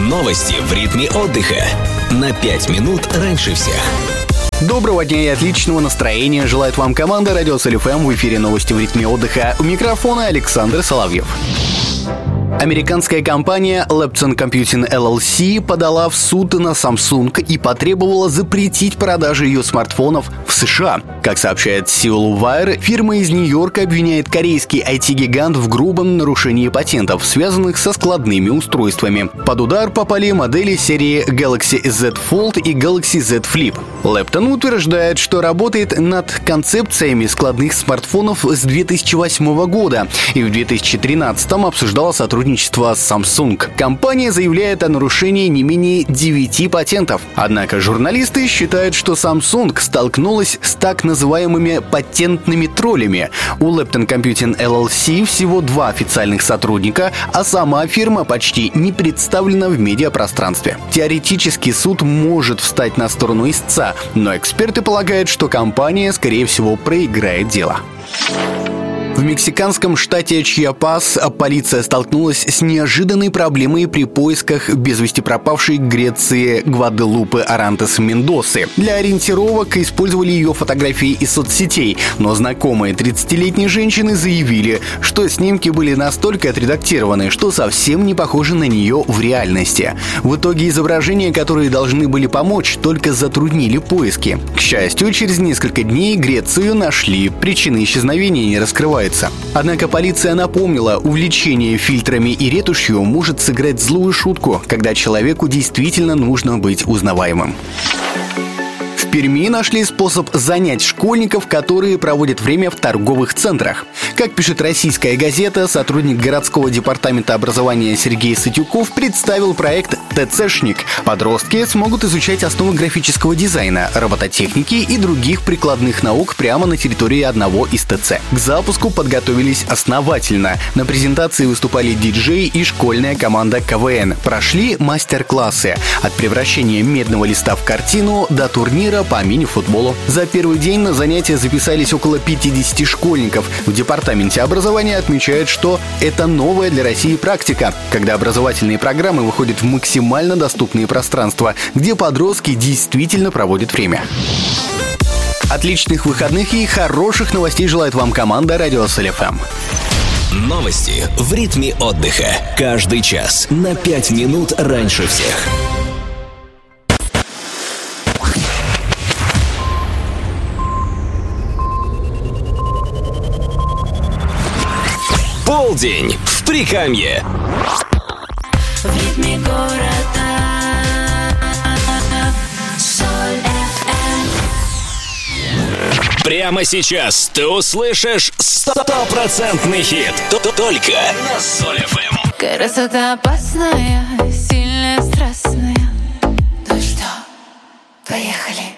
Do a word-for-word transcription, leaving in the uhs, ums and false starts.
Новости в ритме отдыха. На пять минут раньше всех. Доброго дня и отличного настроения желает вам команда Радио Соль.ФМ. В эфире новости в ритме отдыха. У микрофона Александр Соловьев. Американская компания Lepton Computing эл эл си подала в суд на Samsung и потребовала запретить продажи ее смартфонов в США. Как сообщает Seoul Wire, фирма из Нью-Йорка обвиняет корейский ай ти-гигант в грубом нарушении патентов, связанных со складными устройствами. Под удар попали модели серии Galaxy Z Fold и Galaxy Z Flip. Lepton утверждает, что работает над концепциями складных смартфонов с две тысячи восьмого года и в две тысячи тринадцатом обсуждала сотрудничество с Samsung. Компания заявляет о нарушении не менее девяти патентов. Однако журналисты считают, что Samsung столкнулась с так называемыми патентными троллями. У Lepton Computing эл эл си всего два официальных сотрудника, а сама фирма почти не представлена в медиапространстве. Теоретически суд может встать на сторону истца, но эксперты полагают, что компания, скорее всего, проиграет дело. В мексиканском штате Чьяпас полиция столкнулась с неожиданной проблемой при поисках без вести пропавшей Греции Гваделупы Арантес Мендосы. Для ориентировок использовали ее фотографии из соцсетей, но знакомые тридцатилетней женщины заявили, что снимки были настолько отредактированы, что совсем не похожи на нее в реальности. В итоге изображения, которые должны были помочь, только затруднили поиски. К счастью, через несколько дней Грецию нашли. Причины исчезновения не раскрываются. Однако полиция напомнила, увлечение фильтрами и ретушью может сыграть злую шутку, когда человеку действительно нужно быть узнаваемым. В Перми нашли способ занять школьников, которые проводят время в торговых центрах. Как пишет российская газета, сотрудник городского департамента образования Сергей Сатюков представил проект «ТЦшник». Подростки смогут изучать основы графического дизайна, робототехники и других прикладных наук прямо на территории одного из ТЦ. К запуску подготовились основательно. На презентации выступали диджей и школьная команда ка вэ эн. Прошли мастер-классы. От превращения медного листа в картину до турнира по мини-футболу. За первый день на занятия записались около пятидесяти школьников. В департаменте образования отмечают, что это новая для России практика, когда образовательные программы выходят в максимально доступные пространства, где подростки действительно проводят время. Отличных выходных и хороших новостей желает вам команда Радио Соль.ФМ. Новости в ритме отдыха. Каждый час на пять минут раньше всех. Полдень в Прикамье. В ритме города Соль.ФМ. Прямо сейчас ты услышишь стопроцентный хит. Только на Соль.ФМ. Красота опасная, сильная, страстная. Ну что, поехали.